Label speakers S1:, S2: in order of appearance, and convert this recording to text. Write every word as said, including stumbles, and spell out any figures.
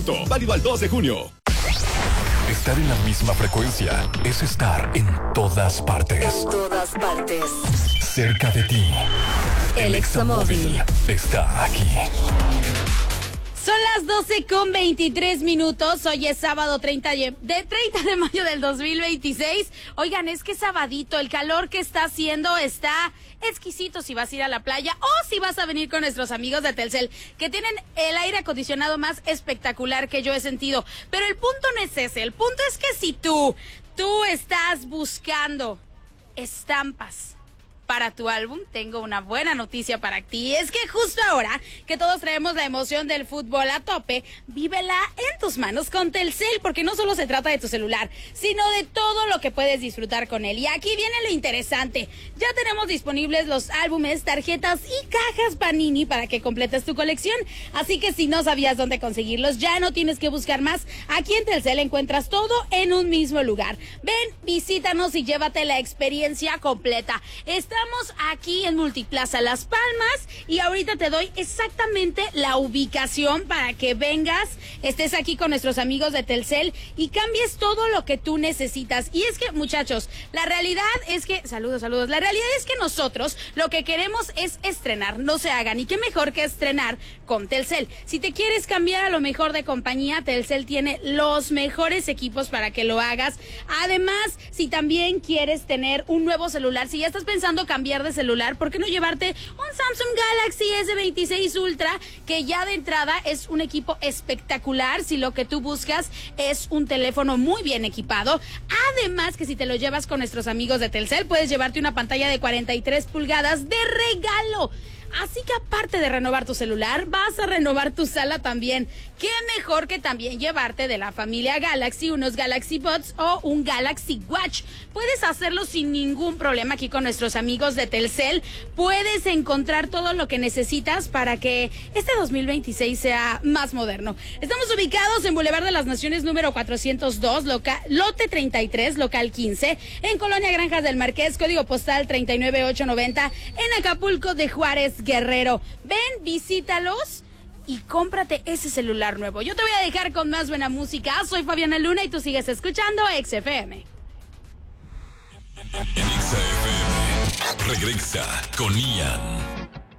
S1: Válido al dos de junio.
S2: Estar en la misma frecuencia es estar en todas partes.
S3: En todas partes.
S2: Cerca de ti.
S3: El Examóvil
S2: está aquí.
S4: Son las doce con veintitrés minutos. Hoy es sábado treinta de, de treinta de mayo del dos mil veintiséis. Oigan, es que sabadito, el calor que está haciendo está exquisito si vas a ir a la playa o si vas a venir con nuestros amigos de Telcel, que tienen el aire acondicionado más espectacular que yo he sentido. Pero el punto no es ese, el punto es que si tú, tú estás buscando estampas para tu álbum, tengo una buena noticia para ti. Es que justo ahora que todos traemos la emoción del fútbol a tope, vívela en tus manos con Telcel, porque no solo se trata de tu celular, sino de todo lo que puedes disfrutar con él. Y aquí viene lo interesante. Ya tenemos disponibles los álbumes, tarjetas y cajas Panini para que completes tu colección. Así que si no sabías dónde conseguirlos, ya no tienes que buscar más. Aquí en Telcel encuentras todo en un mismo lugar. Ven, visítanos y llévate la experiencia completa. Está Estamos aquí en Multiplaza Las Palmas y ahorita te doy exactamente la ubicación para que vengas, estés aquí con nuestros amigos de Telcel y cambies todo lo que tú necesitas. Y es que, muchachos, la realidad es que, saludos, saludos, la realidad es que nosotros lo que queremos es estrenar, no se hagan. Y qué mejor que estrenar con Telcel. Si te quieres cambiar a lo mejor de compañía, Telcel tiene los mejores equipos para que lo hagas. Además, si también quieres tener un nuevo celular, si ya estás pensando cambiar de celular, ¿por qué no llevarte un Samsung Galaxy ese veintiséis Ultra, que ya de entrada es un equipo espectacular si lo que tú buscas es un teléfono muy bien equipado? Además, que si te lo llevas con nuestros amigos de Telcel, puedes llevarte una pantalla de cuarenta y tres pulgadas de regalo. Así que aparte de renovar tu celular, vas a renovar tu sala también. Qué mejor que también llevarte de la familia Galaxy unos Galaxy Buds o un Galaxy Watch. Puedes hacerlo sin ningún problema aquí con nuestros amigos de Telcel. Puedes encontrar todo lo que necesitas para que este dos mil veintiséis sea más moderno. Estamos ubicados en Boulevard de las Naciones número cuatrocientos dos, loca, lote treinta y tres, local quince, en Colonia Granjas del Marqués, código postal treinta y nueve ocho noventa, en Acapulco de Juárez, Guerrero. Ven, visítalos y cómprate ese celular nuevo. Yo te voy a dejar con más buena música. Soy Fabiana Luna y tú sigues escuchando X F M.
S2: En X F M regresa con Ian.